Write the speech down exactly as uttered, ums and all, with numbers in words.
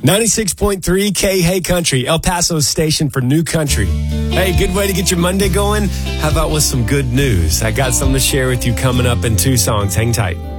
ninety-six point three K Hey Country, El Paso's station for new country. Hey, good way to get your Monday going? How about with some good news? I got something to share with you coming up in two songs. Hang tight.